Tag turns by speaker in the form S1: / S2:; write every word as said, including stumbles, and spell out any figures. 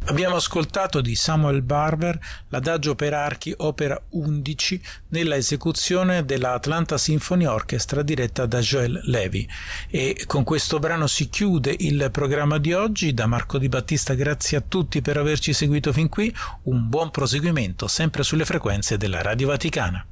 S1: Abbiamo ascoltato di Samuel Barber l'Adagio per archi opera undici nella esecuzione della Atlanta Symphony Orchestra diretta da Joel Levy, e con questo brano si chiude il programma di oggi. Da Marco Di Battista grazie a tutti per averci seguito fin qui, un buon proseguimento sempre sulle frequenze della Radio Vaticana.